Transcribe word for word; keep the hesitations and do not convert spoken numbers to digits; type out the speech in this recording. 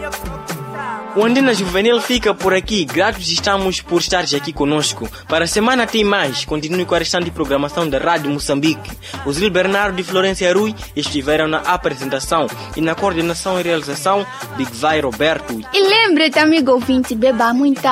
O Antena Juvenil fica por aqui. Gratos estamos por estares aqui conosco. Para a semana tem mais. Continue com a restante programação da Rádio Moçambique. Osílio Bernardo e Florência Rui estiveram na apresentação e na coordenação e realização Big Vai Roberto. E lembre-te, amigo ouvinte, beba muita